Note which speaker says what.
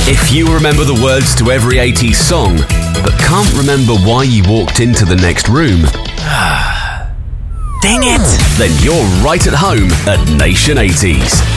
Speaker 1: If you remember the words to every 80s song, but can't remember why you walked into the next room,
Speaker 2: dang it!
Speaker 1: Then you're right at home at Nation 80s.